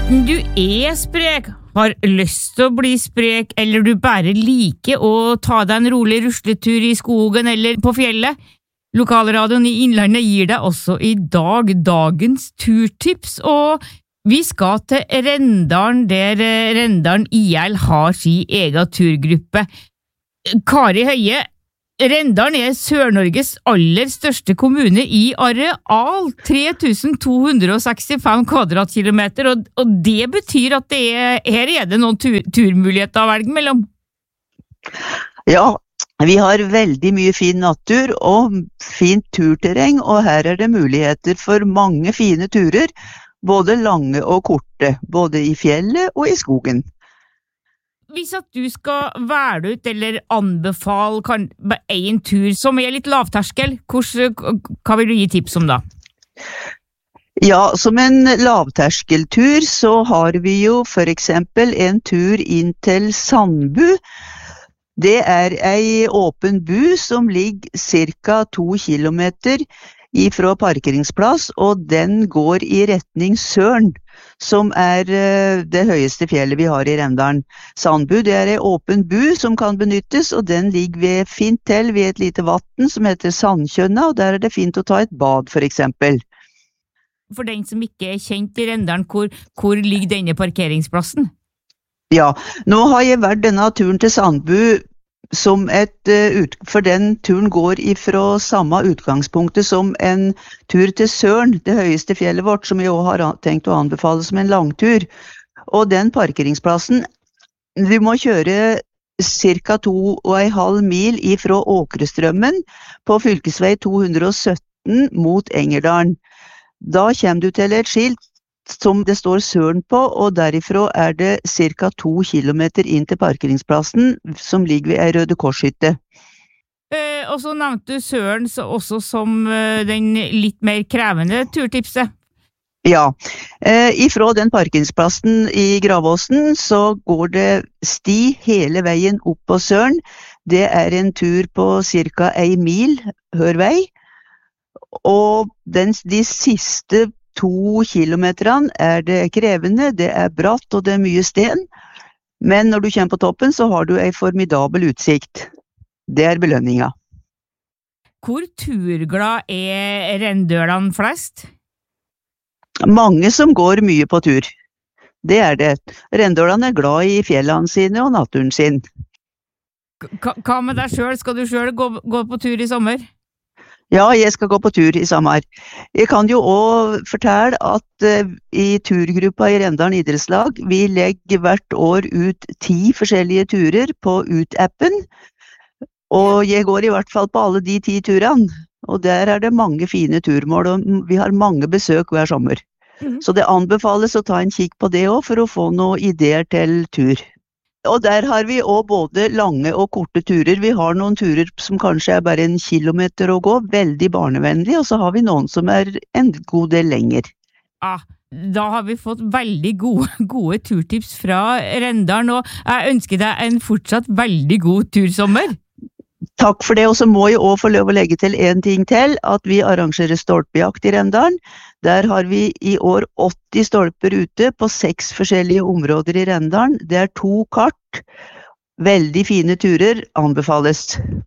Enten du sprek, har lyst til å bli sprek, eller du bare liker å ta deg en rolig rusletur i skogen eller på fjellet, Lokalradioen i Innlandet gir deg også i dag dagens turtips, og vi skal til Rendalen, der Rendalen IL har sin egen turgruppe. Kari Høie, Rendalen Sør-Norges aller største kommune i areal, 3265 kvadratkilometer, og det betyr at her det noen turmuligheter å velge mellom. Ja, vi har veldig mye fin natur og fint turterreng, og her det muligheter for mange fine turer, både lange og korte, både i fjellet og i skogen. Hvis at du skal velge ut eller anbefale en tur som litt lavterskel, hva vil du gi tips om da? Ja, som en lavterskeltur så har vi jo for eksempel en tur inn til Sandbu. Det ei åpen bu som ligger cirka 2 kilometer ifra parkeringsplass, og den går i retning Søren, som det høyeste fjellet vi har i Rendalen. Sandbu, det ei åpen bu som kan benyttes, og den ligger ved fint til ved et lite vatten som heter Sandkjønna, og der det fint å ta et bad for eksempel. For den som ikke kjent i Rendalen, hvor ligger denne parkeringsplassen? Ja, nå har jeg vært denne turen til Sandbu som for den turen går ifra samme utgangspunktet som en tur til Søren, det høyeste fjellet vårt, som jeg også har tenkt å anbefale som en langtur. Og den parkeringsplassen, vi må kjøre cirka 2,5 mil ifra Åkrestrømmen på fylkesvei 217 mot Engerdalen. Da kommer du til et skilt som det står Søren på, og derifra det cirka 2 kilometer inn til parkeringsplassen, som ligger ved ei Røde Korshytte. Og så nevnte du Søren også som den litt mer krevende turtipset. Ja, ifra den parkeringsplassen i Gravåsen så går det sti hele veien opp på Søren. Det en tur på cirka 1 mil, hør vei, og de siste 2 kilometerne det krevende, det bratt og det mye sten, men når du kommer på toppen så har du en formidabel utsikt. Det belønninga. Hvor turglad rendølene flest? Mange som går mye på tur. Det det. Rendølene glad i fjellene sine og naturen sin. Hva med deg selv? Skal du selv gå på tur i sommer? Ja, jeg skal gå på tur i sommer. Jeg kan jo også fortelle at i turgruppa i Rendalen idrettslag, vi legger hvert år ut 10 forskjellige turer på Ut-appen, og jeg går i hvert fall på alle de 10 turene, og der det mange fine turmål, og vi har mange besøk hver sommer. Så det anbefales å ta en kikk på det også, for å få noen ideer til tur. Og der har vi også både lange og korte turer. Vi har noen turer som kanskje bare 1 kilometer å gå, veldig barnevennlig, og så har vi noen som en god del lenger. Da har vi fått veldig gode turtips fra Rendalen, og jeg ønsker deg en fortsatt veldig god tursommer. Takk for det, og så må jeg også få lov å legge til en ting til, at vi arrangerer stolpejakt i Rendalen. Der har vi i år 80 stolper ute på 6 forskjellige områder i Rendalen. Det 2 kart, veldig fine turer, anbefales.